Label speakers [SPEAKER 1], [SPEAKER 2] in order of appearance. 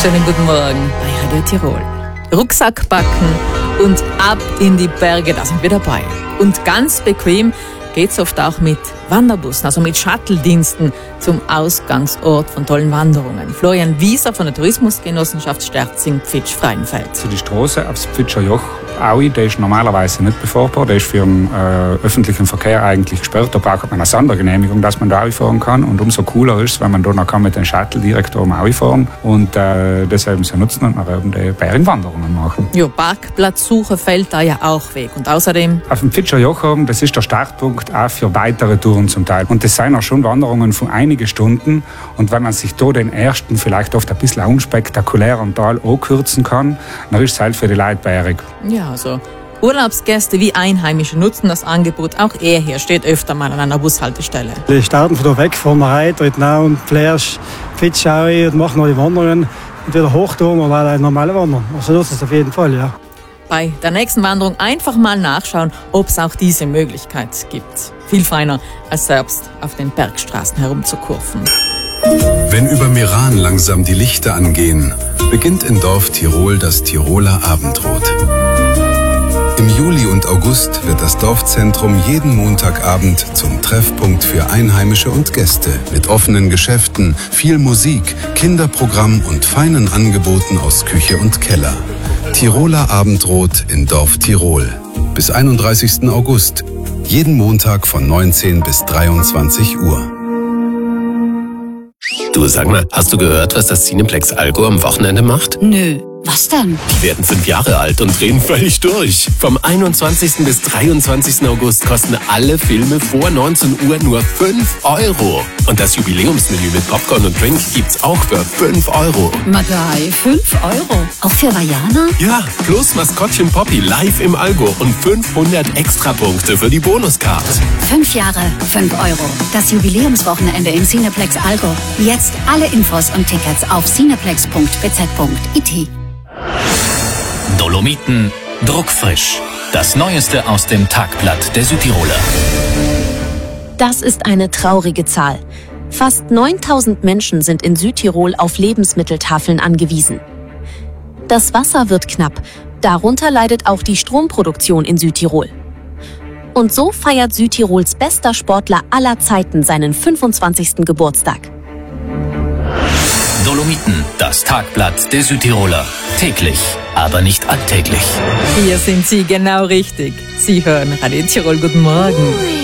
[SPEAKER 1] Schönen guten Morgen bei Radio Tirol. Rucksack packen und ab in die Berge, da sind wir dabei. Und ganz bequem geht's oft auch mit Wanderbussen, also mit Shuttle-Diensten zum Ausgangsort von tollen Wanderungen. Florian Wieser von der Tourismusgenossenschaft Sterzing-Pfitsch-Freienfeld.
[SPEAKER 2] Die Straße aufs Pfitscher Joch, Aui, der ist normalerweise nicht befahrbar, der ist für den öffentlichen Verkehr eigentlich gesperrt. Da braucht man eine Sondergenehmigung, dass man da fahren kann. Und umso cooler ist es, wenn man da noch mit dem Shuttle direkt um Aui fahren und deshalb sie nutzen und nachher eben die Bergwanderungen machen.
[SPEAKER 1] Ja, Parkplatzsuche fällt da ja auch weg. Und außerdem
[SPEAKER 2] auf dem Pfitscher Joch oben, das ist der Startpunkt auch für weitere Touren zum Teil. Und das sind auch schon Wanderungen von einigen Stunden. Und wenn man sich da den ersten, vielleicht oft ein bisschen unspektakulären Teil ankürzen kann, dann ist es halt für die Leute bärig.
[SPEAKER 1] Ja, also Urlaubsgäste wie Einheimische nutzen das Angebot. Auch er hier steht öfter mal an einer Bushaltestelle.
[SPEAKER 3] Wir starten von da weg, fahren wir rein, dort nach und Flash, Pfitschau und machen noch die Wanderungen und wieder hoch tun und alle normale Wandern. Also nutzen es auf jeden Fall, ja.
[SPEAKER 1] Bei der nächsten Wanderung einfach mal nachschauen, ob es auch diese Möglichkeit gibt. Viel feiner, als selbst auf den Bergstraßen herumzukurven.
[SPEAKER 4] Wenn über Meran langsam die Lichter angehen, beginnt in Dorf Tirol das Tiroler Abendrot. Im Juli und August wird das Dorfzentrum jeden Montagabend zum Treffpunkt für Einheimische und Gäste mit offenen Geschäften, viel Musik, Kinderprogramm und feinen Angeboten aus Küche und Keller. Tiroler Abendrot in Dorf Tirol. Bis 31. August. Jeden Montag von 19 bis 23 Uhr.
[SPEAKER 5] Du, sag mal, hast du gehört, was das Cineplex Allgäu am Wochenende macht?
[SPEAKER 6] Nö, was denn?
[SPEAKER 5] Die werden 5 Jahre alt und drehen völlig durch. Vom 21. bis 23. August kosten alle Filme vor 19 Uhr nur 5 Euro. Und das Jubiläumsmenü mit Popcorn und Drink gibt's auch für 5 Euro.
[SPEAKER 6] Madai, 5 Euro? Auch für Vajana?
[SPEAKER 5] Ja, plus Maskottchen Poppy live im Allgäu und 500 Extrapunkte für die Bonuscard.
[SPEAKER 6] 5 Jahre, 5 Euro. Das Jubiläumswochenende im Cineplex Allgäu. Jetzt alle Infos und Tickets auf cineplex.bz.it.
[SPEAKER 7] Dolomiten druckfrisch. Das Neueste aus dem Tagblatt der Südtiroler.
[SPEAKER 8] Das ist eine traurige Zahl. Fast 9000 Menschen sind in Südtirol auf Lebensmitteltafeln angewiesen. Das Wasser wird knapp. Darunter leidet auch die Stromproduktion in Südtirol. Und so feiert Südtirols bester Sportler aller Zeiten seinen 25. Geburtstag.
[SPEAKER 7] Dolomiten, das Tagblatt der Südtiroler. Täglich, aber nicht alltäglich.
[SPEAKER 1] Hier sind Sie genau richtig. Sie hören Radio Tirol. Guten Morgen.